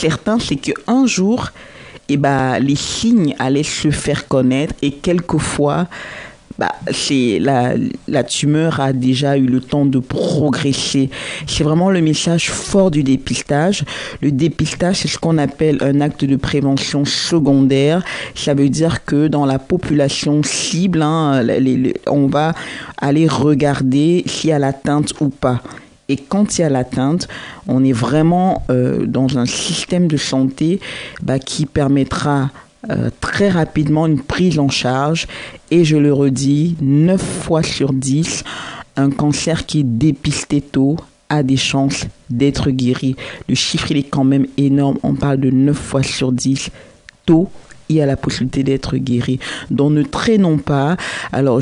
certain, c'est qu'un jour, les signes allaient se faire connaître et quelquefois, la tumeur a déjà eu le temps de progresser. C'est vraiment le message fort du dépistage. Le dépistage, c'est ce qu'on appelle un acte de prévention secondaire. Ça veut dire que dans la population cible, on va aller regarder s'il y a l'atteinte ou pas. Et quand il y a l'atteinte, on est vraiment dans un système de santé qui permettra très rapidement une prise en charge. Et je le redis, 9 fois sur 10, un cancer qui est dépisté tôt a des chances d'être guéri. Le chiffre, il est quand même énorme. On parle de 9 fois sur 10 tôt. Il y a la possibilité d'être guéri. Donc ne traînons pas. Alors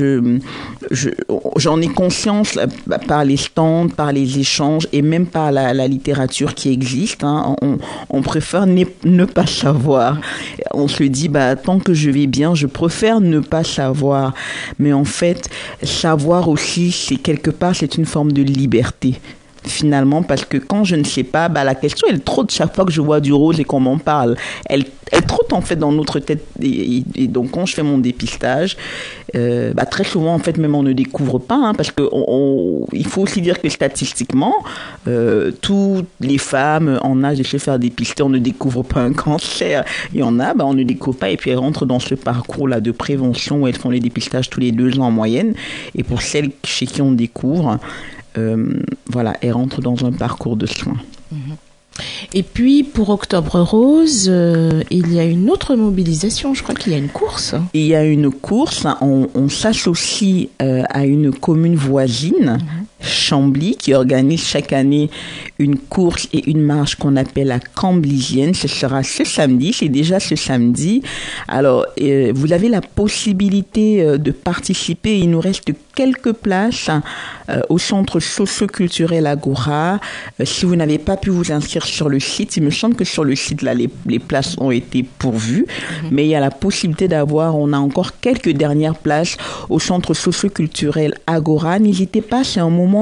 j'en ai conscience par les stands, par les échanges et même par la littérature qui existe. On préfère ne pas savoir. On se dit tant que je vais bien, je préfère ne pas savoir. Mais en fait, savoir aussi, c'est quelque part, c'est une forme de liberté. Finalement, parce que quand je ne sais pas, la question elle trotte chaque fois que je vois du rose et qu'on m'en parle. Elle trotte en fait dans notre tête et donc quand je fais mon dépistage, très souvent en fait même on ne découvre pas parce que il faut aussi dire que statistiquement, toutes les femmes en âge de se faire dépister, on ne découvre pas un cancer. Il y en a, on ne découvre pas et puis elles rentrent dans ce parcours là de prévention où elles font les dépistages tous les 2 ans en moyenne. Et pour celles chez qui on découvre, elle rentre dans un parcours de soins. Et puis, pour Octobre Rose, il y a une autre mobilisation. Je crois qu'il y a une course. Il y a une course. On s'associe à une commune voisine, Chambly, qui organise chaque année une course et une marche qu'on appelle la Camblisienne. Ce sera ce samedi. C'est déjà ce samedi. Alors, vous avez la possibilité de participer. Il nous reste quelques places au centre socio-culturel Agora. Si vous n'avez pas pu vous inscrire sur le site, il me semble que sur le site, là, les places ont été pourvues. Mais il y a la possibilité on a encore quelques dernières places au centre socio-culturel Agora. N'hésitez pas, c'est un moment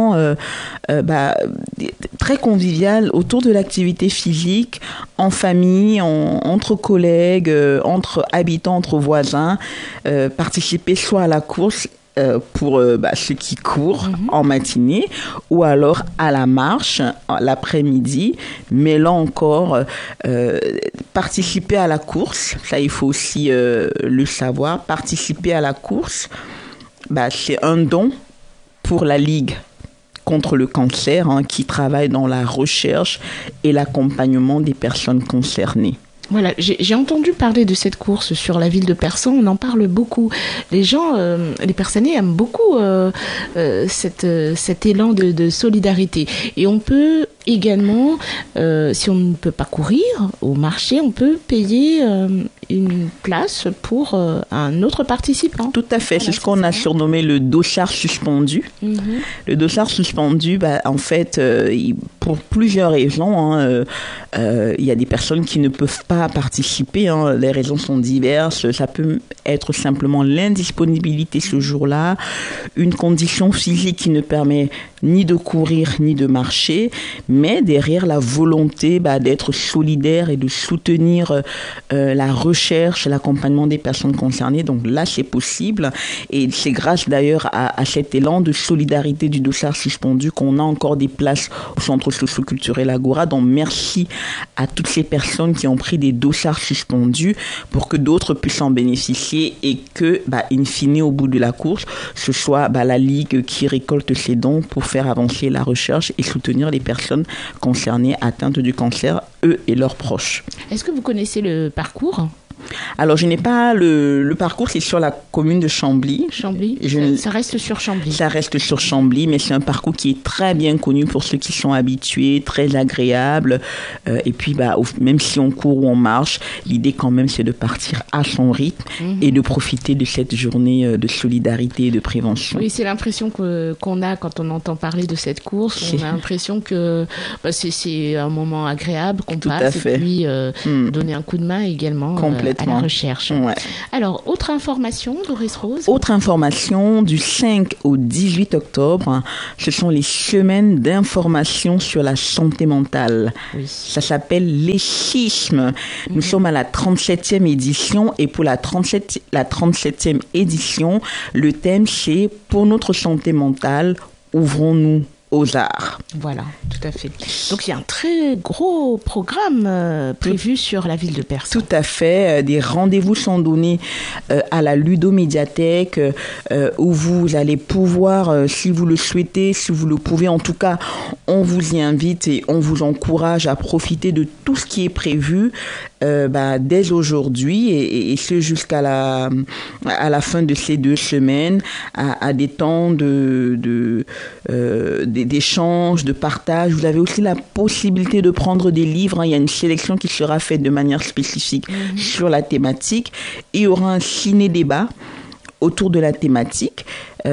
très convivial autour de l'activité physique, en famille, entre collègues, entre habitants, entre voisins. Participer soit à la course pour ceux qui courent en matinée ou alors à la marche l'après-midi, mais là encore participer à la course, ça il faut aussi le savoir, participer à la course, c'est un don pour la Ligue contre le cancer qui travaille dans la recherche et l'accompagnement des personnes concernées. Voilà, j'ai entendu parler de cette course sur la ville de Persan, on en parle beaucoup. Les gens, les Persanais aiment beaucoup cet élan de solidarité. Et on peut également, si on ne peut pas courir au marché, on peut payer une place pour un autre participant. Tout à fait, c'est ce qu'on a surnommé le dossard suspendu. Le dossard suspendu, en fait, pour plusieurs raisons, il y a des personnes qui ne peuvent pas participer, les raisons sont diverses. Ça peut être simplement l'indisponibilité ce jour-là, une condition physique qui ne permet ni de courir ni de marcher, mais derrière la volonté d'être solidaire et de soutenir la recherche, l'accompagnement des personnes concernées. Donc là, c'est possible et c'est grâce d'ailleurs à cet élan de solidarité du dossard suspendu qu'on a encore des places au centre socio-culturel Agora. Donc merci à toutes ces personnes qui ont pris des dossards suspendus pour que d'autres puissent en bénéficier et que, in fine, au bout de la course, ce soit la Ligue qui récolte ces dons pour faire avancer la recherche et soutenir les personnes concernées atteintes du cancer, eux et leurs proches. Est-ce que vous connaissez le parcours ? Alors, je n'ai pas le parcours, c'est sur la commune de Chambly. Chambly, ça reste sur Chambly. Ça reste sur Chambly, mais c'est un parcours qui est très bien connu pour ceux qui sont habitués, très agréable. Et puis, même si on court ou on marche, l'idée quand même, c'est de partir à son rythme et de profiter de cette journée de solidarité et de prévention. Oui, c'est l'impression qu'on a quand on entend parler de cette course. On a l'impression que c'est un moment agréable qu'on passe et puis donner un coup de main également. Complètement. à la recherche. Ouais. Alors, autre information, Doris Rose? Autre information, du 5 au 18 octobre, ce sont les semaines d'information sur la santé mentale. Oui. Ça s'appelle les schismes. Nous sommes à la 37e édition et pour la 37e édition, le thème c'est « Pour notre santé mentale, ouvrons-nous aux arts ». Voilà, tout à fait. Donc il y a un très gros programme prévu sur la ville de Persan. Tout à fait. Des rendez-vous sont donnés à la Ludomédiathèque où vous allez pouvoir, si vous le souhaitez, si vous le pouvez, en tout cas, on vous y invite et on vous encourage à profiter de tout ce qui est prévu dès aujourd'hui et ce jusqu'à la fin de ces 2 semaines, à des temps d'échange, de partage. Vous avez aussi la possibilité de prendre des livres. Il y a une sélection qui sera faite de manière spécifique sur la thématique. Il y aura un ciné-débat autour de la thématique.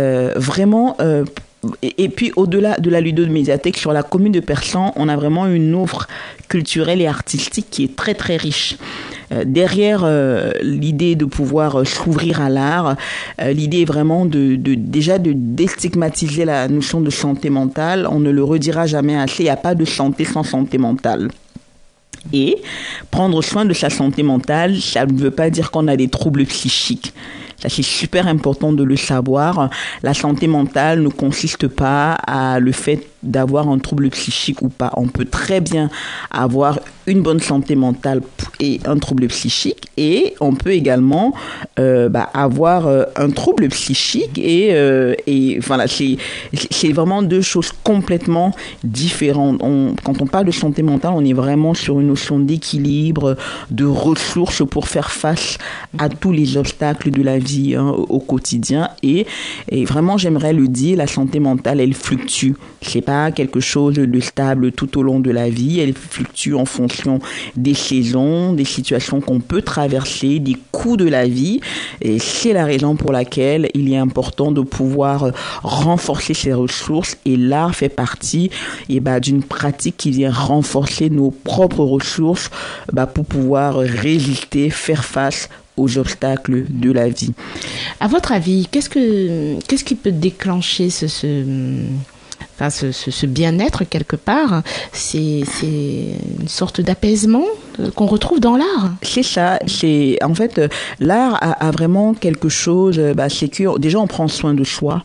Et puis, au-delà de la Ludomédiathèque, sur la commune de Persan, on a vraiment une offre culturelle et artistique qui est très, très riche. Derrière l'idée de pouvoir s'ouvrir à l'art, l'idée est vraiment de déstigmatiser la notion de santé mentale. On ne le redira jamais assez, il n'y a pas de santé sans santé mentale. Et prendre soin de sa santé mentale, ça ne veut pas dire qu'on a des troubles psychiques. Ça, c'est super important de le savoir. La santé mentale ne consiste pas à le fait d'avoir un trouble psychique ou pas. On peut très bien avoir une bonne santé mentale et un trouble psychique, et on peut également avoir un trouble psychique et voilà, c'est vraiment 2 choses complètement différentes. Quand on parle de santé mentale, on est vraiment sur une notion d'équilibre, de ressources pour faire face à tous les obstacles de la vie au quotidien, et vraiment j'aimerais le dire, la santé mentale elle fluctue. C'est pas quelque chose de stable tout au long de la vie, elle fluctue en fonction des saisons, des situations qu'on peut traverser, des coups de la vie, et c'est la raison pour laquelle il est important de pouvoir renforcer ses ressources, et l'art fait partie d'une pratique qui vient renforcer nos propres ressources pour pouvoir résister, faire face aux obstacles de la vie. À votre avis, qu'est-ce qui peut déclencher ce bien-être quelque part? C'est une sorte d'apaisement qu'on retrouve dans l'art. C'est ça. En fait, l'art a vraiment quelque chose. C'est que déjà on prend soin de soi.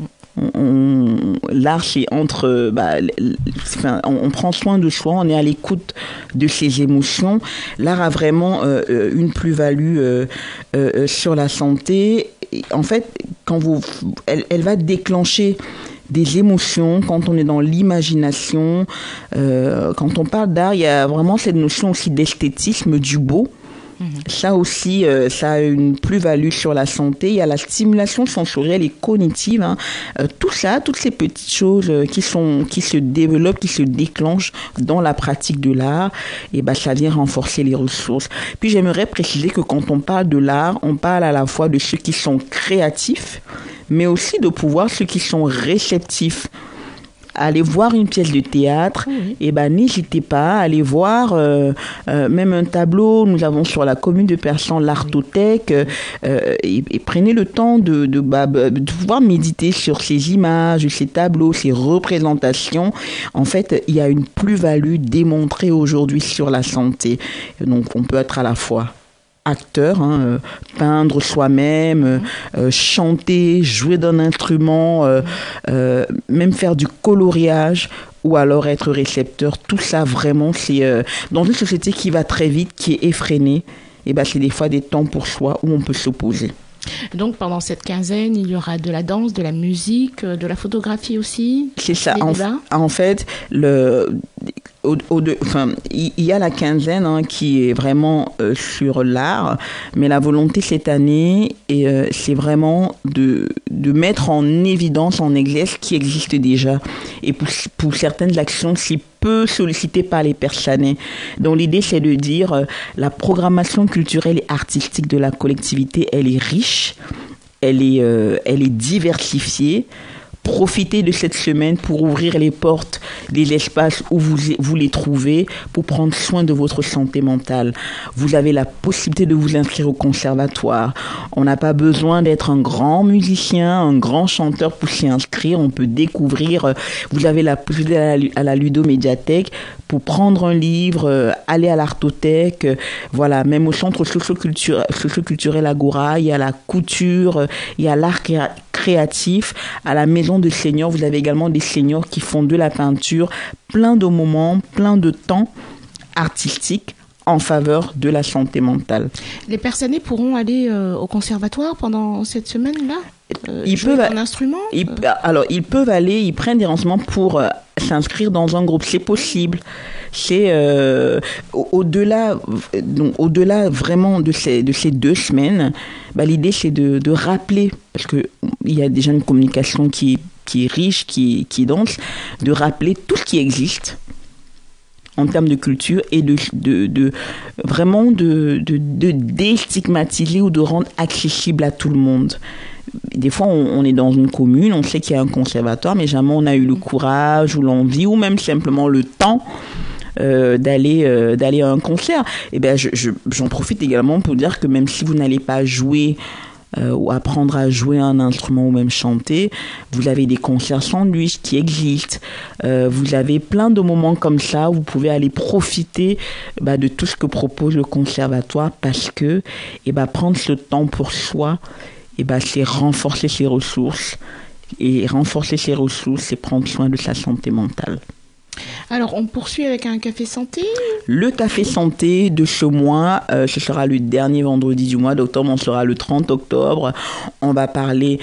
L'art, c'est on prend soin de soi, on est à l'écoute de ses émotions. L'art a vraiment une plus-value sur la santé. Et en fait, elle va déclencher des émotions quand on est dans l'imagination. Quand on parle d'art, il y a vraiment cette notion aussi d'esthétisme, du beau. Ça aussi, ça a une plus-value sur la santé. Il y a la stimulation sensorielle et cognitive. Tout ça, toutes ces petites choses qui se développent, qui se déclenchent dans la pratique de l'art, et ça vient renforcer les ressources. Puis j'aimerais préciser que quand on parle de l'art, on parle à la fois de ceux qui sont créatifs, mais aussi de pouvoir ceux qui sont réceptifs. Allez voir une pièce de théâtre, n'hésitez pas à aller voir même un tableau. Nous avons sur la commune de Persan l'Artothèque, et prenez le temps de pouvoir méditer sur ces images, ces tableaux, ces représentations. En fait, il y a une plus-value démontrée aujourd'hui sur la santé. Donc, on peut être à la fois acteur, peindre soi-même, chanter, jouer d'un instrument, même faire du coloriage, ou alors être récepteur. Tout ça, vraiment, c'est dans une société qui va très vite, qui est effrénée, c'est des fois des temps pour soi où on peut s'opposer. Donc pendant cette quinzaine, il y aura de la danse, de la musique, de la photographie aussi. C'est ça. En fait, il y a la quinzaine qui est vraiment sur l'art, mais la volonté cette année, c'est vraiment de mettre en évidence, en exergue ce qui existe déjà. Et pour certaines actions, c'est peu sollicité par les Persanais. Donc l'idée, c'est de dire la programmation culturelle et artistique de la collectivité, elle est riche, elle est diversifiée. profitez de cette semaine pour ouvrir les portes, les espaces où vous les trouvez, pour prendre soin de votre santé mentale. Vous avez la possibilité de vous inscrire au conservatoire. On n'a pas besoin d'être un grand musicien, un grand chanteur pour s'y inscrire. On peut découvrir. Vous avez la possibilité à la Ludomédiathèque pour prendre un livre, aller à l'Artothèque, voilà, même au centre socio-culturel Agora, il y a la couture, il y a l'art créatif. À la maison de seniors, vous avez également des seniors qui font de la peinture, plein de moments, plein de temps artistique en faveur de la santé mentale. Les personnes pourront aller au conservatoire pendant cette semaine-là ils peuvent un instrument alors ils peuvent aller, ils prennent des renseignements pour s'inscrire dans un groupe, c'est possible. C'est au-delà vraiment de ces 2 semaines, l'idée c'est de rappeler, parce que il y a déjà une communication qui est riche, qui est dense, de rappeler tout ce qui existe en termes de culture et de vraiment de déstigmatiser ou de rendre accessible à tout le monde. Des fois, on est dans une commune, on sait qu'il y a un conservatoire, mais jamais on a eu le courage ou l'envie ou même simplement le temps d'aller à un concert. Et j'en profite également pour dire que même si vous n'allez pas jouer ou apprendre à jouer un instrument ou même chanter, vous avez des concerts sandwich qui existent, vous avez plein de moments comme ça où vous pouvez aller profiter de tout ce que propose le conservatoire, parce que prendre ce temps pour soi, c'est renforcer ses ressources, et renforcer ses ressources, c'est prendre soin de sa santé mentale. Alors, on poursuit avec un café santé. Le café santé de ce mois, ce sera le dernier vendredi du mois d'octobre, on sera le 30 octobre. On va parler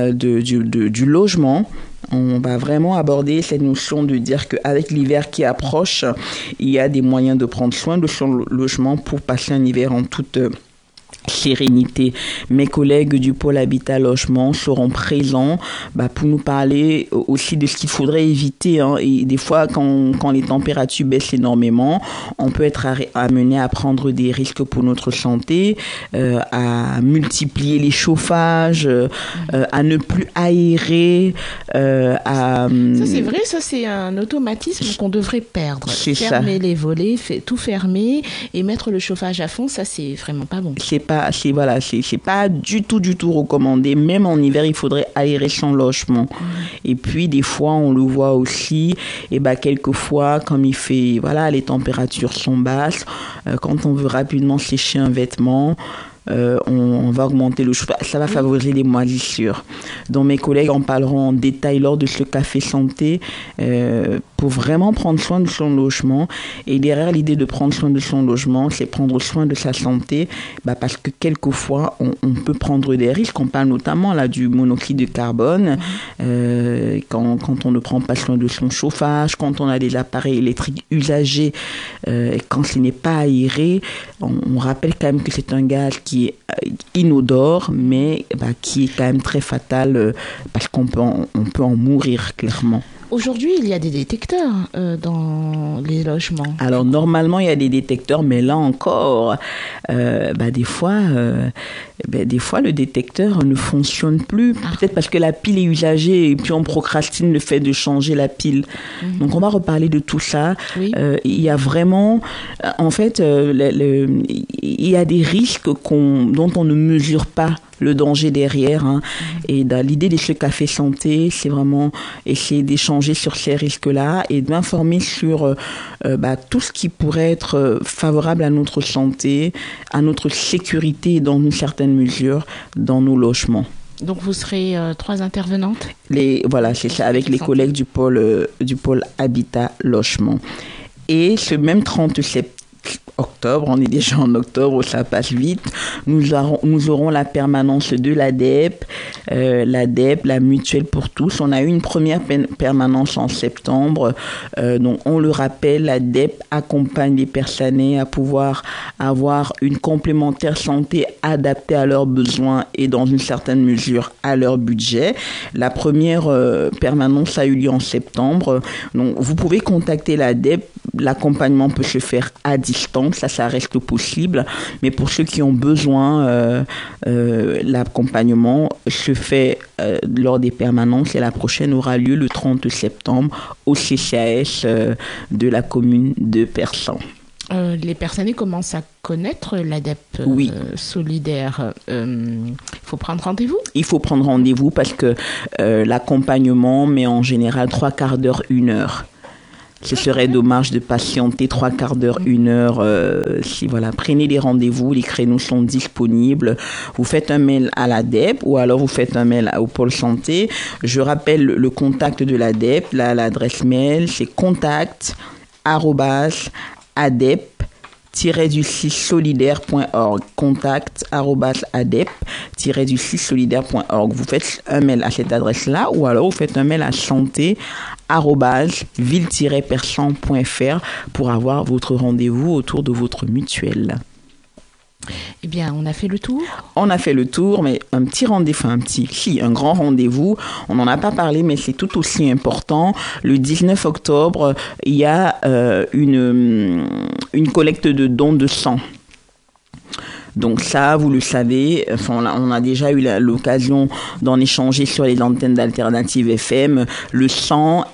du logement. On va vraiment aborder cette notion de dire qu'avec l'hiver qui approche, il y a des moyens de prendre soin de son logement pour passer un hiver en toute sérénité. Mes collègues du pôle Habitat Logement seront présents pour nous parler aussi de ce qu'il faudrait éviter. Et des fois, quand les températures baissent énormément, on peut être amené à prendre des risques pour notre santé, à multiplier les chauffages, à ne plus aérer. Ça, c'est vrai, ça, c'est un automatisme qu'on devrait perdre. C'est fermer ça. Les volets, tout fermer et mettre le chauffage à fond, ça, c'est vraiment pas bon. C'est pas du tout recommandé. Même en hiver, il faudrait aérer son logement. Et puis des fois, on le voit aussi, quelquefois, comme il fait, les températures sont basses, quand on veut rapidement sécher un vêtement, on va augmenter le chauffage, ça va favoriser les moisissures. Donc mes collègues en parleront en détail lors de ce café santé, pour vraiment prendre soin de son logement. Et derrière l'idée de prendre soin de son logement, c'est prendre soin de sa santé, parce que quelquefois on peut prendre des risques. On parle notamment là du monoxyde de carbone, quand on ne prend pas soin de son chauffage, quand on a des appareils électriques usagés, quand ce n'est pas aéré. On rappelle quand même que c'est un gaz qui est inodore, mais qui est quand même très fatal, parce qu'on peut en mourir clairement. Aujourd'hui, il y a des détecteurs dans les logements. Alors, normalement, il y a des détecteurs, mais là encore, des fois, le détecteur ne fonctionne plus. Peut-être parce que la pile est usagée et puis on procrastine le fait de changer la pile. Donc, on va reparler de tout ça. Oui. Il y a vraiment, en fait, il y a des risques dont on ne mesure pas le danger derrière. Et dans l'idée de ce café santé, c'est vraiment essayer d'échanger sur ces risques-là et d'informer sur tout ce qui pourrait être favorable à notre santé, à notre sécurité dans une certaine mesure dans nos logements. Donc vous serez 3 intervenantes. C'est ça, avec les collègues du pôle Habitat Logement. Et ce même 30 octobre, on est déjà en octobre, ça passe vite, nous aurons la permanence de l'ADEP, la mutuelle pour tous. On a eu une première permanence en septembre, donc on le rappelle, l'ADEP accompagne les personnes à pouvoir avoir une complémentaire santé adaptée à leurs besoins et dans une certaine mesure à leur budget. La première permanence a eu lieu en septembre, donc vous pouvez contacter l'ADEP, l'accompagnement peut se faire à distance, ça ça reste possible. Mais pour ceux qui ont besoin, l'accompagnement se fait lors des permanences et la prochaine aura lieu le 30 septembre au CCAS de la commune de Persan. Les personnes commencent à connaître l'ADEP oui. solidaire. Il faut prendre rendez-vous ? Il faut prendre rendez-vous parce que l'accompagnement met en général 3/4 d'heure, 1 heure. Ce serait dommage de patienter 3/4 d'heure, 1 heure. Si voilà, prenez des rendez-vous, les créneaux sont disponibles. Vous faites un mail à l'ADEP ou alors vous faites un mail au pôle santé. Je rappelle le contact de l'ADEP. Là, l'adresse mail, c'est contact@adep-solidaire.org. contact@adep-solidaire.org. Vous faites un mail à cette adresse-là ou alors vous faites un mail à santé@ville-persan.fr pour avoir votre rendez-vous autour de votre mutuelle. Eh bien, on a fait le tour ? On a fait le tour, mais un grand rendez-vous. On n'en a pas parlé, mais c'est tout aussi important. Le 19 octobre, il y a une collecte de dons de sang. Donc ça, vous le savez, on a déjà eu l'occasion d'en échanger sur les antennes d'Alternative FM. Le sang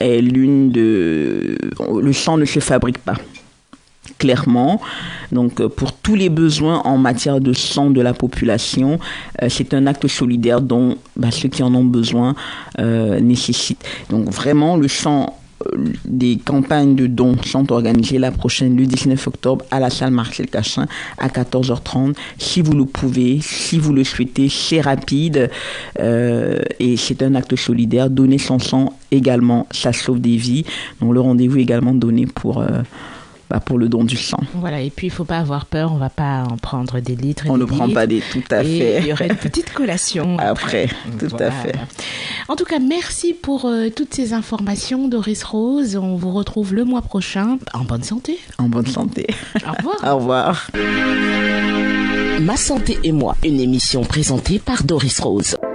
ne se fabrique pas. Clairement. Donc, pour tous les besoins en matière de sang de la population, c'est un acte solidaire dont ceux qui en ont besoin nécessitent. Donc, vraiment, le sang, des campagnes de dons sont organisées la prochaine, le 19 octobre, à la salle Marcel Cachin, à 14h30. Si vous le pouvez, si vous le souhaitez, c'est rapide et c'est un acte solidaire. Donner son sang également, ça sauve des vies. Donc, le rendez-vous est également donné pour le don du sang. Voilà, et puis il ne faut pas avoir peur, on ne va pas en prendre des litres. On ne prend pas tout à fait. Il y aurait une petite collation après. Tout à fait. En tout cas, merci pour toutes ces informations, Doris Rose. On vous retrouve le mois prochain en bonne santé. En bonne santé. Au revoir. Au revoir. Ma santé et moi, une émission présentée par Doris Rose.